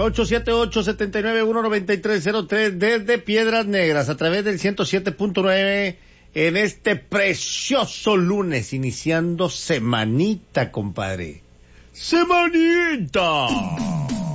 878-791-9303 desde Piedras Negras a través del 107.9 en este precioso lunes, iniciando semanita, compadre. ¡Semanita!